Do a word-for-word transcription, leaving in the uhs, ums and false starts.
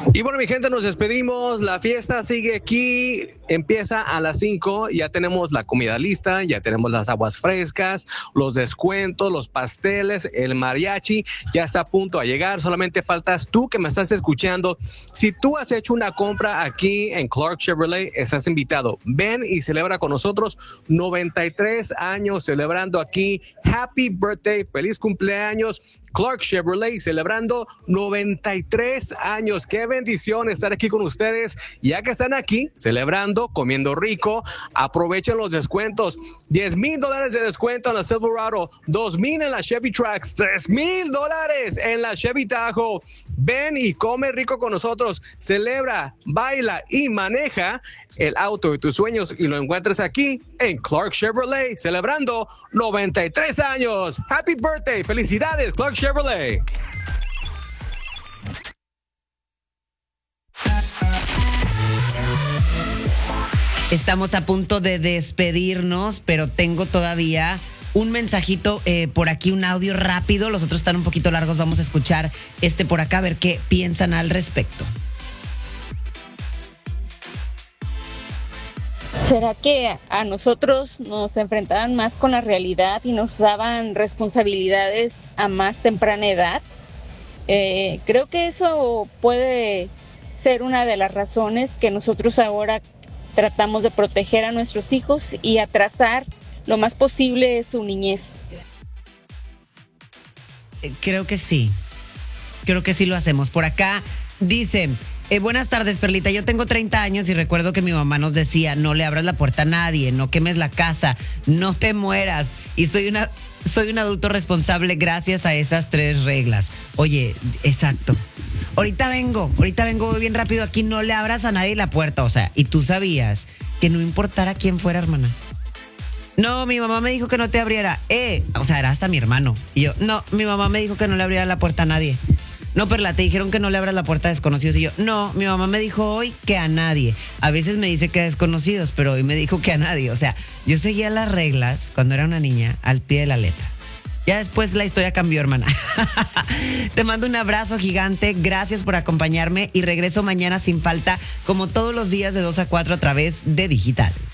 Y bueno, mi gente, nos despedimos. La fiesta sigue aquí. Empieza a las cinco. Ya tenemos la comida lista, ya tenemos las aguas frescas, los descuentos, los pasteles, el mariachi. Ya está a punto de llegar. Solamente faltas tú que me estás escuchando. Si tú has hecho una compra aquí en Clark Chevrolet, estás invitado. Ven y celebra con nosotros. noventa y tres años celebrando aquí. Happy birthday. Feliz cumpleaños. Clark Chevrolet celebrando noventa y tres años. Qué bendición estar aquí con ustedes. Ya que están aquí celebrando, comiendo rico, aprovechen los descuentos. diez mil dólares de descuento en la Silverado, dos mil en la Chevy Trax, tres mil dólares en la Chevy Tahoe. Ven y come rico con nosotros. Celebra, baila y maneja el auto de tus sueños y lo encuentras aquí en Clark Chevrolet celebrando noventa y tres años. Happy birthday. Felicidades, Clark Chevrolet. Estamos a punto de despedirnos, pero tengo todavía un mensajito eh, por aquí, un audio rápido. Los otros están un poquito largos. Vamos a escuchar este por acá, a ver qué piensan al respecto. ¿Será que a nosotros nos enfrentaban más con la realidad y nos daban responsabilidades a más temprana edad? Eh, creo que eso puede ser una de las razones que nosotros ahora tratamos de proteger a nuestros hijos y atrasar lo más posible su niñez. Creo que sí. Creo que sí lo hacemos. Por acá dicen... Eh, buenas tardes, Perlita. Yo tengo treinta años y recuerdo que mi mamá nos decía, no le abras la puerta a nadie, no quemes la casa, no te mueras. Y soy una, soy un adulto responsable gracias a esas tres reglas. Oye, exacto. Ahorita vengo, ahorita vengo bien rápido aquí, no le abras a nadie la puerta. O sea, y tú sabías que no importara quién fuera, hermana. No, mi mamá me dijo que no te abriera. Eh, o sea, era hasta mi hermano. Y yo, no, mi mamá me dijo que no le abriera la puerta a nadie. No, Perla, te dijeron que no le abras la puerta a desconocidos. Y yo, no, mi mamá me dijo hoy que a nadie. A veces me dice que a desconocidos, pero hoy me dijo que a nadie. O sea, yo seguía las reglas cuando era una niña al pie de la letra. Ya después la historia cambió, hermana. Te mando un abrazo gigante. Gracias por acompañarme y regreso mañana sin falta, como todos los días de dos a cuatro a través de Digital.